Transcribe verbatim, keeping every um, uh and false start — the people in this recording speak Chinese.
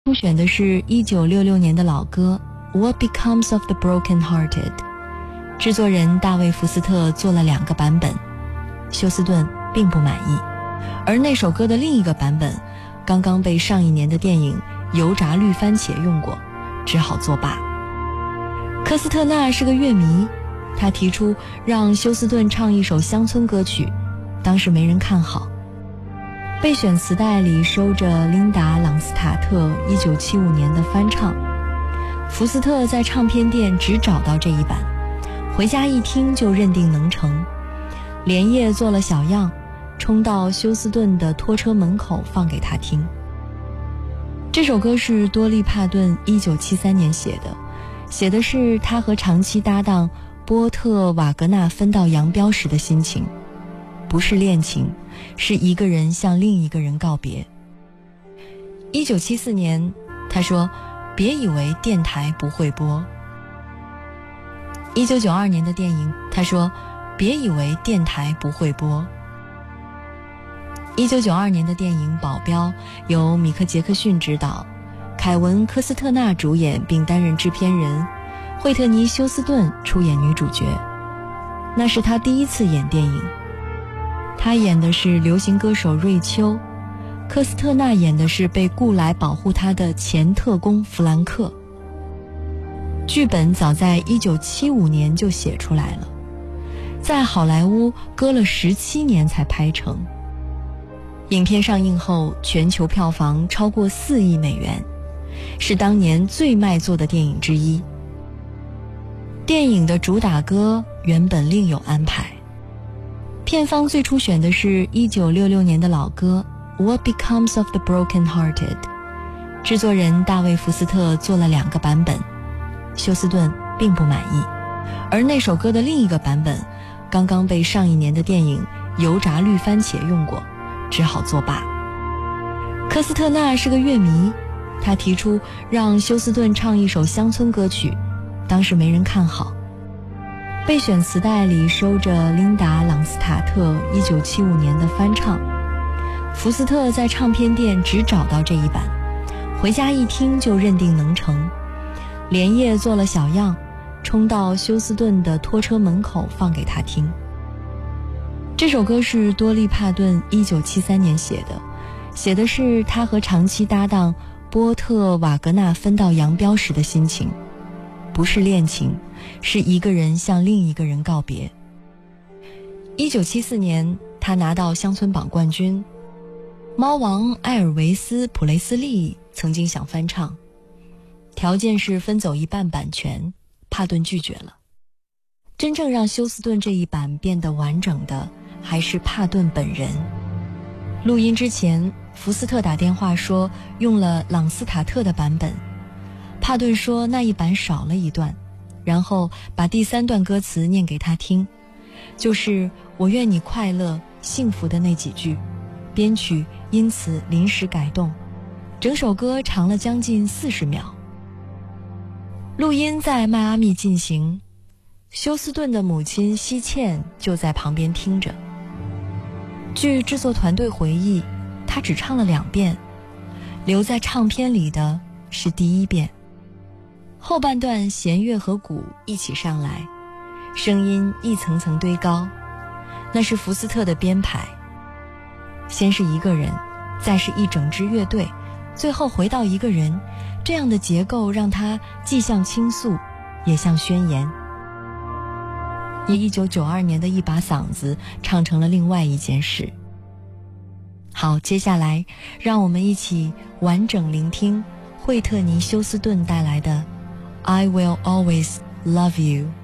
初选的是一九六六年的老歌 What Becomes of the Broken Hearted， 制作人大卫·福斯特做了两个版本，休斯顿并不满意，而那首歌的另一个版本刚刚被上一年的电影《油炸绿番茄》用过，只好作罢。科斯特纳是个乐迷，他提出让休斯顿唱一首乡村歌曲，当时没人看好。备选磁带里收着琳达·朗斯塔特一九七五年的翻唱，福斯特在唱片店只找到这一版，回家一听就认定能成，连夜做了小样，冲到休斯顿的拖车门口放给他听。这首歌是多利·帕顿一九七三年写的，写的是他和长期搭档波特·瓦格纳分道扬镳时的心情，不是恋情，是一个人向另一个人告别。一九七四年，他说：“别以为电台不会播。”一九九二年的电影，他说：“别以为电台不会播。”一九九二年的电影《保镖》由米克·杰克逊执导，凯文·科斯特纳主演并担任制片人，惠特尼·休斯顿出演女主角。那是他第一次演电影，他演的是流行歌手瑞秋，科斯特纳演的是被雇来保护他的前特工弗兰克。剧本早在一九七五年就写出来了，在好莱坞搁了十七年才拍成。影片上映后，全球票房超过四亿美元，是当年最卖座的电影之一。电影的主打歌原本另有安排，片方最初选的是一九六六年的老歌 What Becomes of the Broken Hearted， 制作人大卫·福斯特做了两个版本，休斯顿并不满意，而那首歌的另一个版本刚刚被上一年的电影《油炸绿番茄》用过，只好作罢。科斯特纳是个乐迷，他提出让休斯顿唱一首乡村歌曲，当时没人看好。备选磁带里收着琳达·朗斯塔特一九七五年的翻唱，福斯特在唱片店只找到这一版，回家一听就认定能成，连夜做了小样，冲到休斯顿的拖车门口放给他听。这首歌是多利·帕顿一九七三年写的，写的是他和长期搭档波特·瓦格纳分道扬镳时的心情，不是恋情，是一个人向另一个人告别。一九七四年，他拿到乡村榜冠军。猫王艾尔维斯·普雷斯利曾经想翻唱，条件是分走一半版权，帕顿拒绝了。真正让休斯顿这一版变得完整的还是帕顿本人。录音之前，福斯特打电话说用了朗斯塔特的版本，帕顿说那一版少了一段，然后把第三段歌词念给他听，就是我愿你快乐幸福的那几句，编曲因此临时改动，整首歌长了将近四十秒。录音在迈阿密进行，休斯顿的母亲希茜就在旁边听着。据制作团队回忆，他只唱了两遍，留在唱片里的是第一遍。后半段弦乐和鼓一起上来，声音一层层堆高，那是福斯特的编排。先是一个人，再是一整支乐队，最后回到一个人，这样的结构让他既像倾诉，也像宣言。以一九九二年的一把嗓子唱成了另外一件事。好，接下来让我们一起完整聆听惠特尼·休斯顿带来的 I Will Always Love You。